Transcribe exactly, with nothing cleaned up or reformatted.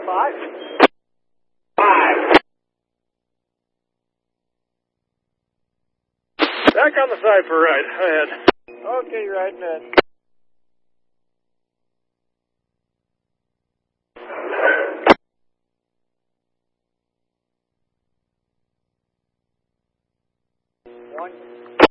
Five. Five. Back on the side for right. Ahead. Okay, you're right ahead. One.